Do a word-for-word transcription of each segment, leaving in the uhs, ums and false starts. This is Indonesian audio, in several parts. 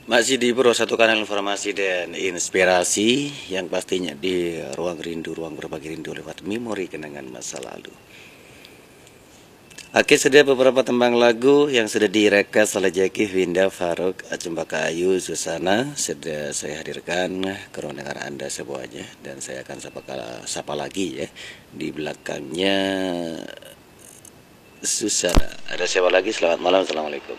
Masih di Pro, satu kanal informasi dan inspirasi yang pastinya di ruang rindu, ruang berbagi rindu lewat memori kenangan masa lalu. Oke, sudah beberapa tembang lagu yang sudah direkas oleh Jackie, Winda, Faruk, Cempaka Ayu, Susana sudah saya hadirkan ke ruang dengar Anda semuanya, dan saya akan sapa, sapa lagi ya. Di belakangnya Susana. Ada siapa lagi? Selamat malam, assalamualaikum.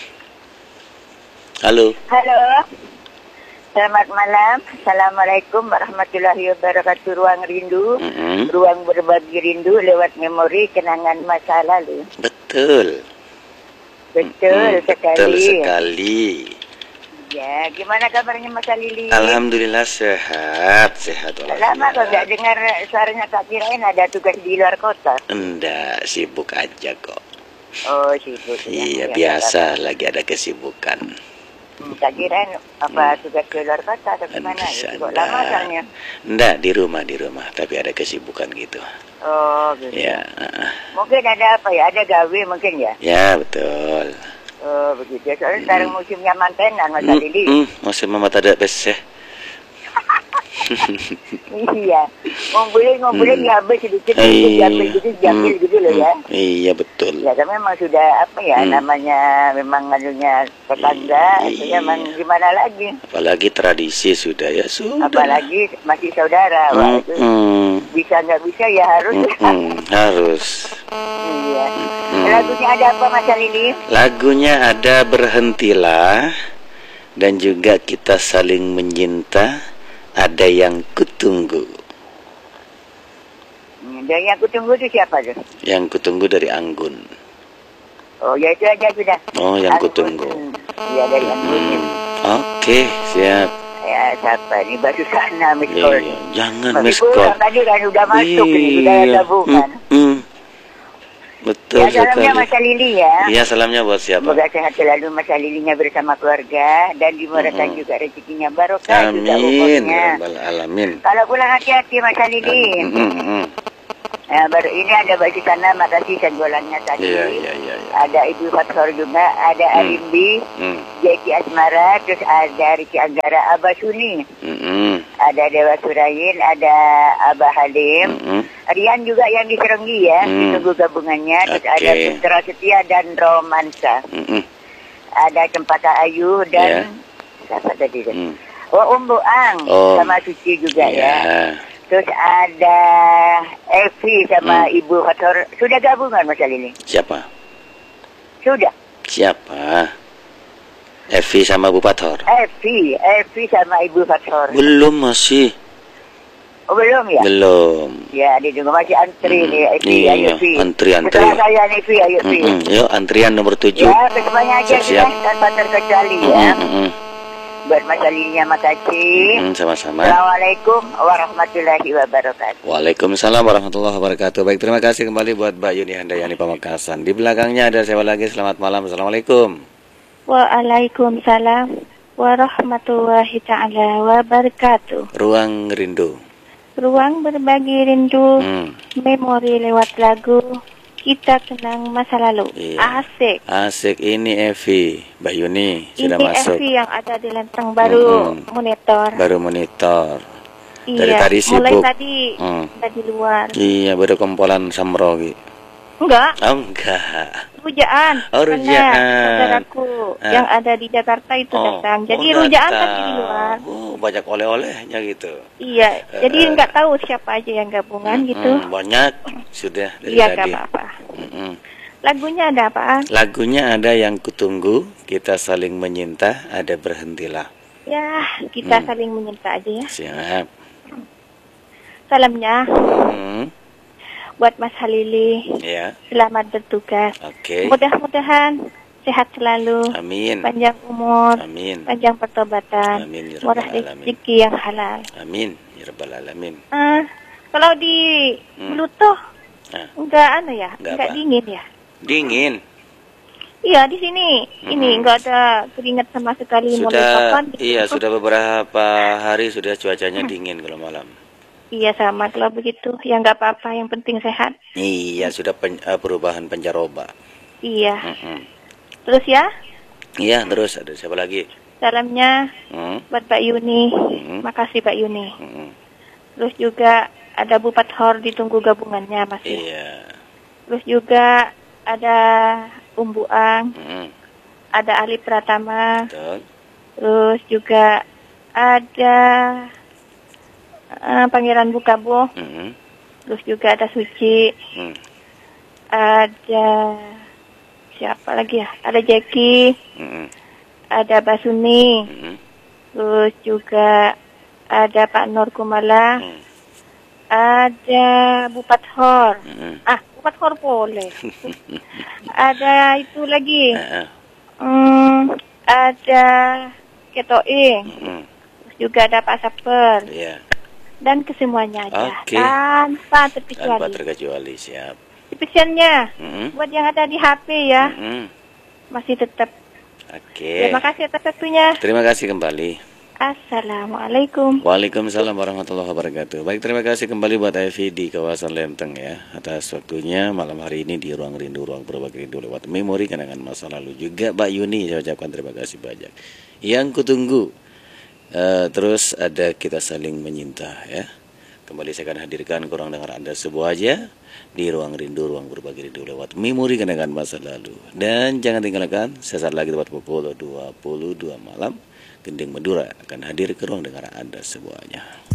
Halo. Halo. Selamat malam. Assalamualaikum warahmatullahi wabarakatuh. Ruang rindu, mm-hmm. ruang berbagi rindu lewat memori kenangan masa lalu. Betul. Betul mm-hmm. sekali. Betul sekali. Ya, gimana kabarnya Mas Lili? Alhamdulillah sehat, sehat. Lama kok nggak dengar suaranya, Kak, kirain ada tugas di luar kota. Enggak, sibuk aja kok. Oh, sibuk. Iya, ya, biasa ya, lagi ada kesibukan. Tak kirain apa tugas di luar kota atau gimana ya? Kok lama soalnya? Enggak, di rumah, di rumah, tapi ada kesibukan gitu. Oh, gitu. Ya. Mungkin ada apa ya? Ada gawe mungkin ya? Ya, betul. Oh, begitu. Soalnya sekarang mm. musimnya mantenan, Mas Lili. Mm, mm, musim mama tak ada bes ya. Iya, ngumpulin ngumpulin hmm. diambil sedikit sedikit diambil gitu diambil gitu loh ya. Iya betul. Ya kan memang sudah apa ya hmm. namanya memang anunya tetangga, itu memang gimana lagi. Apalagi tradisi sudah ya sudah. Apalagi masih saudara, wah itu hmm. bisa nggak bisa ya harus. Hmm. Harus. Iya. Hmm. Lagunya ada apa Mas Lili? Lagunya ada Berhentilah dan juga Kita Saling Menyinta. Ada Yang Kutunggu. Dan Yang Kutunggu itu siapa tuh? Yang Kutunggu dari Anggun. Oh ya itu aja sudah. Oh Yang Anggun. Kutunggu. Iya dari Anggun. Hmm. Oke okay, siap. Ya siapa ini baru sana miskol. Iya, jangan miskol. Tadi kan udah masuk iya. Ini sudah gabungan. Hmm. Hmm. Betul ya, salamnya Mas Lili ya. Iya, salamnya buat siapa? Semoga sehat selalu Mas Lilinya bersama keluarga dan dimurahkan mm-hmm. juga rezekinya barokah juga umurnya. Alamin. Kalau pulang hati-hati Mas Lili. Mm-hmm. Nah, baru ini ada baju sana, makasih senggolannya tadi. Iya, iya, iya, iya. Ada Ibu Fathor juga, ada mm. Arimbi, mm. Jeki Asmara, terus ada Riki Anggara, Abah Suni. Mm-hmm. Ada Dewa Surayin, ada Abah Halim. Mm-hmm. Rian juga yang di Serenggi ya, mm. ditunggu gabungannya. Terus okay. ada Putra Setia dan Romansa. Mm-hmm. Ada Cempaka Ayu dan... Yeah. Siapa tadi? Mm. Oh, Om Boang, oh. sama Suci juga yeah. ya. Terus ada Evi sama hmm. Ibu Fathor. Sudah gabungan Mas Lili? Siapa? Sudah. Siapa? Evi sama Ibu Fathor? Evi, Evi sama Ibu Fathor. Belum masih. Oh belum ya? Belum. Ya, di juga masih antri hmm. nih Evi, iya, ayo Evi. Antri, antri. Setelah saya Evi, ayo Evi. Mm -mm. Yuk, antrian nomor tujuh. Ya, semuanya aja sudah tanpa terkecuali mm -mm. ya. Mm -mm. Buat Mas Lilinya makasih. Hmm, sama-sama. Assalamualaikum warahmatullahi wabarakatuh. Waalaikumsalam warahmatullahi wabarakatuh. Baik, terima kasih kembali buat Mbak Yuni Handayani Pamekasan. Di belakangnya ada siapa lagi? Selamat malam. Assalamualaikum. Waalaikumsalam warahmatullahi taala wabarakatuh. Ruang rindu. Ruang berbagi rindu. Hmm. Memori lewat lagu. Kita kenang masa lalu. Iya. Asik. Asik. Ini Evi, Mbak Yuni sudah ini masuk. Ini Evi yang ada di Lenteng baru mm-hmm. monitor. Baru monitor. Iya. Dari tadi sibuk. Mulai tadi mm. di luar. Iya, baru kompolan samrogi. Enggak. Oh, enggak. Rujaan. Oh, rujaan. Saudaraku ah. yang ada di Jakarta itu oh. datang. Jadi oh, rujaan tadi di luar. Oh, banyak oleh-olehnya gitu. Iya. Uh, jadi nggak tahu siapa aja yang gabungan mm, gitu. Mm, banyak sudah dari iya, tadi. Iya, apa-apa. Mm -mm. Lagunya ada apaan? Lagunya ada Yang Kutunggu, Kita Saling Menyinta, ada Berhentilah. Ya, kita mm. saling menyinta aja ya. Siap. Salamnya. Mm. Buat Mas Halili, ya. Selamat bertugas. Oke. Okay. Mudah-mudahan sehat selalu. Amin. Panjang umur. Amin. Panjang pertobatan. Amin. Ya murah rezeki yang halal. Amin. Ya Rabbal Alamin. Uh, kalau di hmm. Bluetooth, nah. enggak anu ya, enggak, enggak dingin ya. Dingin. Iya di sini, mm-hmm. ini enggak ada keringat sama sekali. Sudah, gitu. Iya sudah beberapa hari sudah cuacanya hmm. dingin kalau malam. Iya sama kalau begitu, ya nggak apa-apa, yang penting sehat. Iya sudah pen, uh, perubahan pancaroba. Iya. Mm-hmm. Terus ya? Iya terus ada siapa lagi? Salamnya Hmm. buat Mbak Yuni. Hmm. Makasih Mbak Yuni. Hmm. Terus juga ada Bupat Hor ditunggu gabungannya masih. Iya. Terus juga ada Umbu Ang, Hmm. ada Ali Pratama. Betul. Terus juga ada uh, Pangeran Bukabo. Hmm. Terus juga ada Suci. Hmm. Ada siapa lagi ya? Ada Jackie. Hmm. Ada Basuni. Hmm. Terus juga ada Pak Nur Kumala. Hmm. Ada Bupat Hor. Hmm. Ah, Bupat Hor boleh. Ada itu lagi. Uh-uh. Hmm, ada Ketoing. Hmm. Terus juga ada Pak Saper. Iya. Dan kesemuanya aja. Oke. Tanpa Tanpa terkecuali. terkecuali, siap. Spesialnya Hmm. buat yang ada di H P ya. Hmm. Masih tetap. Oke. Terima kasih atas waktunya. Terima kasih kembali. Assalamualaikum. Waalaikumsalam warahmatullahi wabarakatuh. Baik, terima kasih kembali buat Evi di kawasan Lenteng ya, atas waktunya malam hari ini di Ruang Rindu, Ruang Berbagi Rindu lewat memori kenangan masa lalu. Juga Mbak Yuni, saya ucapkan terima kasih banyak. Yang kutunggu, uh, terus ada Kita Saling Menyinta ya. Kembali saya akan hadirkan kurang dengar Anda sebuah aja di Ruang Rindu, Ruang Berbagi Rindu lewat memori kenangan masa lalu. Dan jangan tinggalkan, sesaat lagi tepat pukul dua puluh dua malam, Gending Madura akan hadir ke ruang dengar Anda semuanya.